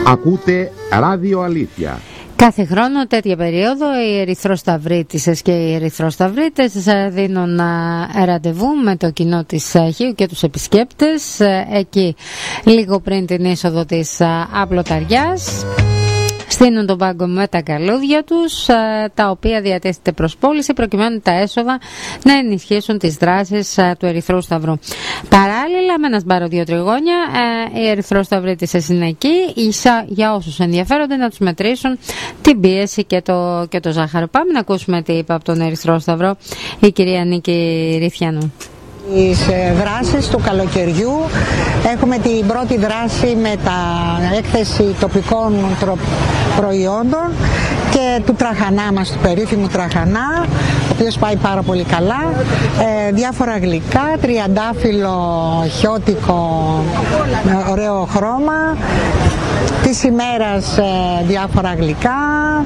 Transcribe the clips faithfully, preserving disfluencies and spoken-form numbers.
Ακούτε Ράδιο Αλήθεια. Κάθε χρόνο τέτοια περίοδο οι ερυθροσταυρίτισσες και οι ερυθροσταυρίτες δίνουν ραντεβού με το κοινό της Χίου και τους επισκέπτες εκεί λίγο πριν την είσοδο της Απλωταριάς. Στείνουν τον πάγκο με τα καλούδια τους, τα οποία διατίθεται προς πώληση προκειμένου τα έσοδα να ενισχύσουν τις δράσεις του Ερυθρού Σταυρού. Παράλληλα, με ένα σπάρο δύο τριγώνια, οι ερυθροσταυρίτισσες είναι εκεί για όσους ενδιαφέρονται να τους μετρήσουν την πίεση και το, και το ζάχαρο. Πάμε να ακούσουμε τι είπε από τον Ερυθρό Σταυρό η κυρία Νίκη Ρηθιανού. Τις δράσεις του καλοκαιριού έχουμε την πρώτη δράση με τα έκθεση τοπικών προϊόντων και του τραχανά μας, του περίφημου τραχανά, ο οποίος πάει πάρα πολύ καλά, ε, διάφορα γλυκά, τριαντάφυλλο χιώτικο με ωραίο χρώμα, της ημέρας ε, διάφορα γλυκά,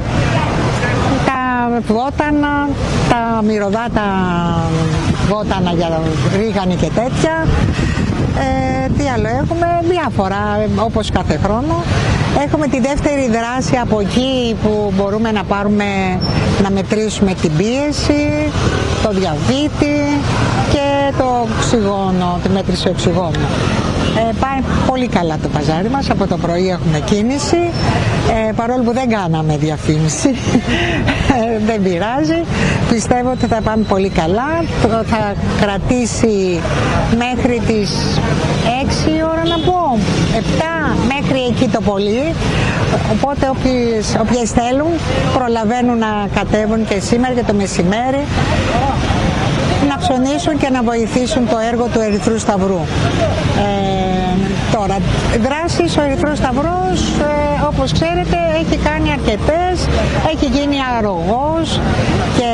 τα βότανα, τα μυρωδάτα βότανα για ρίγανη και τέτοια. Ε, τι άλλο έχουμε, διάφορα όπως κάθε χρόνο. Έχουμε τη δεύτερη δράση από εκεί που μπορούμε να πάρουμε, να μετρήσουμε την πίεση, το διαβήτη και το οξυγόνο, τη μέτρηση οξυγόνου. Ε, πάει πολύ καλά το παζάρι μας, από το πρωί έχουμε κίνηση, ε, παρόλο που δεν κάναμε διαφήμιση, ε, δεν πειράζει, πιστεύω ότι θα πάμε πολύ καλά, θα κρατήσει μέχρι τις έξι ώρα να πω, επτά μέχρι εκεί το πολύ, οπότε όποιες, όποιες θέλουν προλαβαίνουν να κατέβουν και σήμερα και το μεσημέρι να ψωνίσουν και να βοηθήσουν το έργο του Ερυθρού Σταυρού. Ε, τώρα, δράσεις ο Ερυθρός Σταυρός, ε, όπως ξέρετε, έχει κάνει αρκετές, έχει γίνει αρρωγός και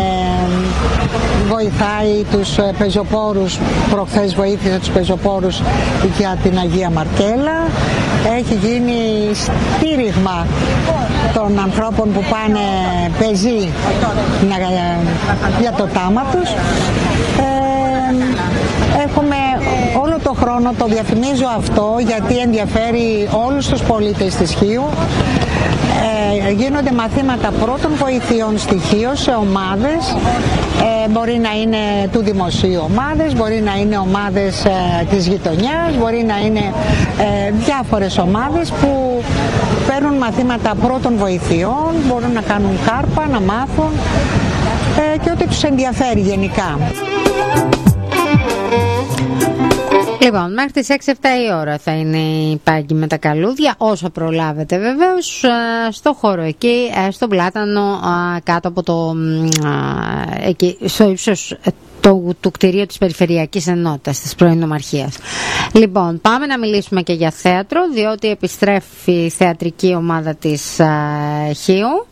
βοηθάει τους πεζοπόρους, προχθές βοήθησε τους πεζοπόρους για την Αγία Μαρκέλα, έχει γίνει στήριγμα των ανθρώπων που πάνε πεζοί για το τάμα τους. Ε, έχουμε όλο το χρόνο, το διαφημίζω αυτό γιατί ενδιαφέρει όλους τους πολίτες της Χίου. Ε, γίνονται μαθήματα πρώτων βοηθειών στοιχείων σε ομάδες, ε, μπορεί να είναι του δημοσίου ομάδες, μπορεί να είναι ομάδες ε, της γειτονιάς, μπορεί να είναι ε, διάφορες ομάδες που παίρνουν μαθήματα πρώτων βοηθειών, μπορούν να κάνουν κάρπα, να μάθουν ε, και ό,τι τους ενδιαφέρει γενικά. Λοιπόν, μέχρι τις έξι εφτά η ώρα θα είναι η πάγκη με τα καλούδια, όσο προλάβετε βεβαίως, στο χώρο εκεί, στο Πλάτανο, κάτω από το, εκεί, στο ύψος του, του κτηρίου της Περιφερειακής Ενότητας της πρώην Νομαρχίας. Λοιπόν, πάμε να μιλήσουμε και για θέατρο, διότι επιστρέφει η θεατρική ομάδα της Χίου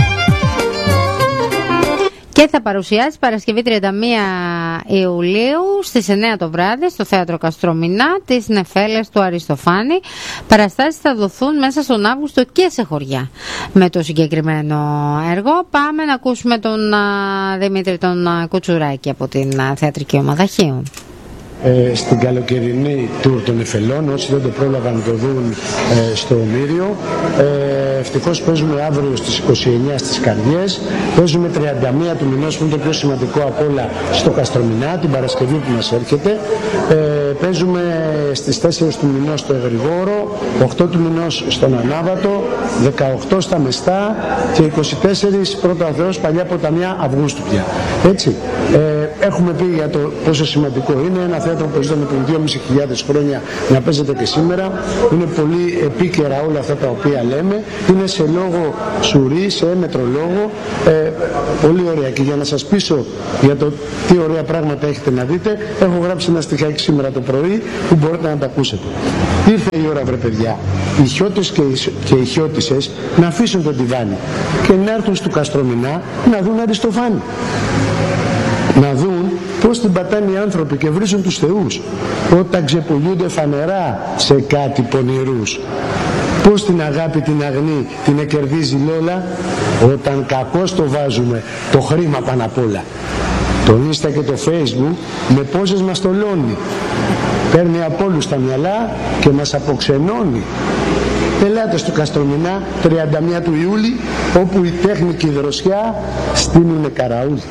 και θα παρουσιάσει Παρασκευή τριάντα μία Ιουλίου στις εννέα το βράδυ στο Θέατρο Καστρομηνά τις Νεφέλες του Αριστοφάνη. Παραστάσεις θα δοθούν μέσα στον Αύγουστο και σε χωριά με το συγκεκριμένο έργο. Πάμε να ακούσουμε τον α, Δημήτρη τον α, Κουτσουράκη από την α, θεατρική ομάδα Χίου. Ε, στην καλοκαιρινή τουρ των Νεφελών, όσοι δεν το πρόλαβαν να το δουν ε, στο Ομήριο. Ε, ευτυχώς παίζουμε αύριο στις είκοσι εννέα στις Καρδιές, παίζουμε τριάντα μία του μηνός που είναι το πιο σημαντικό απ' όλα στο Καστρομηνά, την Παρασκευή που μας έρχεται. Ε, παίζουμε στις τέσσερις του μηνός στο Εγρηγόρο, οκτώ του μηνός στον Ανάβατο, δεκαοκτώ στα Μεστά και είκοσι τέσσερα πρώτο Αθέος Παλιά Ποταμιά Αυγούστου πια. Έτσι, ε, έχουμε πει για το πόσο σημαντικό είναι ένα θέατρο που ζητάμε πριν δυόμισι χιλιάδες χρόνια να παίζεται και σήμερα. Είναι πολύ επίκαιρα όλα αυτά τα οποία λέμε. Είναι σε λόγο σουρή, σε έμετρο λόγο. Ε, πολύ ωραία. Και για να σας πείσω για το τι ωραία πράγματα έχετε να δείτε, έχω γράψει ένα στιχάκι σήμερα το πρωί που μπορείτε να τα ακούσετε. Ήρθε η ώρα, βρε παιδιά, οι χιώτες και οι, και οι χιώτισσες να αφήσουν το τιβάνι και να έρθουν στο Καστρομηνά να δουν Αριστοφάνη. Να δουν πώς την πατάνε οι άνθρωποι και βρίζουν τους θεούς όταν ξεπουλούνται φανερά σε κάτι πονηρούς. Πώς την αγάπη την αγνή την εκερδίζει Λόλα όταν κακώς το βάζουμε το χρήμα πάνω απ' όλα. Το Insta και το Facebook με πόσες μας τολώνει. Παίρνει από όλους τα μυαλά και μας αποξενώνει. πελάτες του Καστρομηνά, τριάντα μία του Ιούλη, όπου η τέχνη και η δροσιά στείλουνε καραούλ.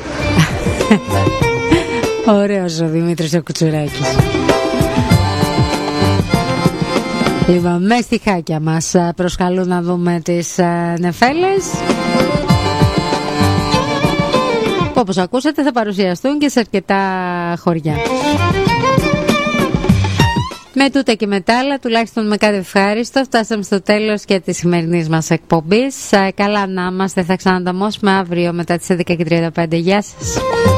Ωραίος ο Δημήτρης ο Κουτσουράκης. Λοιπόν, με στιχάκια μας προσκαλούν να δούμε τις νεφέλες, που όπως ακούσατε θα παρουσιαστούν και σε αρκετά χωριά. Με τούτα και με τα άλλα, τουλάχιστον με κάτι ευχάριστο, φτάσαμε στο τέλος και της σημερινής μας εκπομπής. Καλά να είμαστε, θα ξανανταμώσουμε αύριο μετά τις έντεκα και τριάντα πέντε. Γεια σας.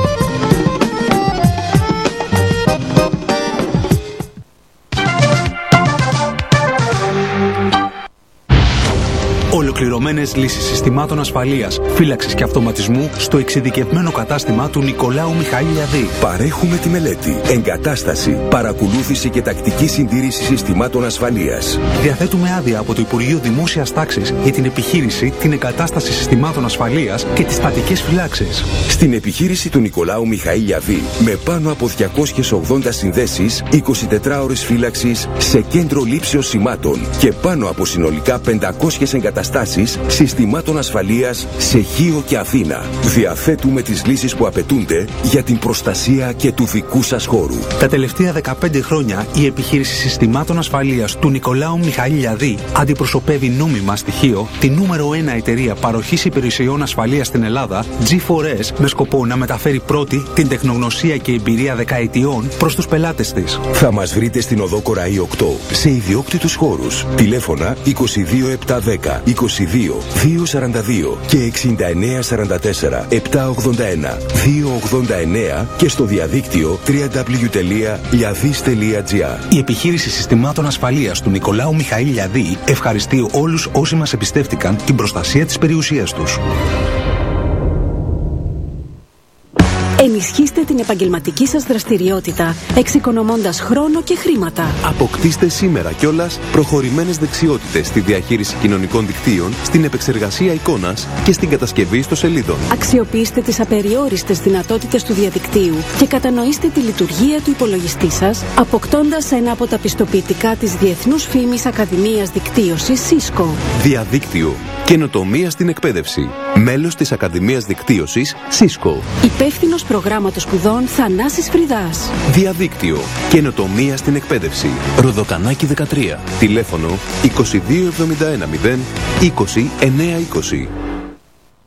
Ολοκληρωμένες λύσεις συστημάτων ασφαλείας, φύλαξης και αυτοματισμού στο εξειδικευμένο κατάστημα του Νικολάου Μιχαήλιαδη. Παρέχουμε τη μελέτη, εγκατάσταση, παρακολούθηση και τακτική συντήρηση συστημάτων ασφαλείας. Διαθέτουμε άδεια από το Υπουργείο Δημόσιας Τάξης για την επιχείρηση, την εγκατάσταση συστημάτων ασφαλείας και τις στατικές φυλάξεις. Στην επιχείρηση του Νικολάου Μιχαήλιαδη, με πάνω από διακόσιες ογδόντα συνδέσεις, είκοσι τέσσερις ώρες φύλαξης σε κέντρο λήψεως σημάτων και πάνω από συνολικά πεντακόσιες εγκαταστάσεις συστημάτων ασφαλείας σε Χίο και Αθήνα. Διαθέτουμε τις λύσεις που απαιτούνται για την προστασία και του δικού σας χώρου. Τα τελευταία δεκαπέντε χρόνια η επιχείρηση συστημάτων ασφαλείας του Νικολάου Μιχαήλιαδη αντιπροσωπεύει νόμιμα στοιχείο τη νούμερο ένα εταιρεία παροχής υπηρεσιών ασφαλείας στην Ελλάδα, τζι φορ ες, με σκοπό να μεταφέρει πρώτη την τεχνογνωσία και εμπειρία δεκαετιών προς τους πελάτες της. Θα μας βρείτε στην οδό Κοραή οκτώ σε ιδιόκτητους χώρους. Τηλέφωνα είκοσι δύο επτακόσια δέκα είκοσι δύο διακόσια σαράντα δύο και εξήντα εννέα σαράντα τέσσερα επτακόσια ογδόντα ένα διακόσια ογδόντα εννέα και στο διαδίκτυο double-u double-u double-u τελεία liadis τελεία gr. Η επιχείρηση συστημάτων ασφαλείας του Νικολάου Μιχαήλιαδη ευχαριστεί όλους όσοι μας εμπιστεύτηκαν την προστασία της περιουσίας τους. Ενισχύστε την επαγγελματική σας δραστηριότητα, εξοικονομώντας χρόνο και χρήματα. Αποκτήστε σήμερα κιόλας προχωρημένες δεξιότητες στη διαχείριση κοινωνικών δικτύων, στην επεξεργασία εικόνας και στην κατασκευή ιστοσελίδων. Αξιοποιήστε τις απεριόριστες δυνατότητες του διαδικτύου και κατανοήστε τη λειτουργία του υπολογιστή σας, αποκτώντας ένα από τα πιστοποιητικά της Διεθνούς Φήμης Ακαδημίας Δικτύωσης Cisco. Διαδίκτυο. Καινοτομία στην εκπαίδευση. Μέλος της Ακαδημίας Δικτύωσης Cisco. Υπεύθυνος προγράμματος σπουδών Θανάσης Φριδάς. Διαδίκτυο. Καινοτομία στην εκπαίδευση. Ροδοκανάκι δεκατρία. Τηλέφωνο είκοσι δύο εβδομήντα ένα μηδέν είκοσι εννέα είκοσι.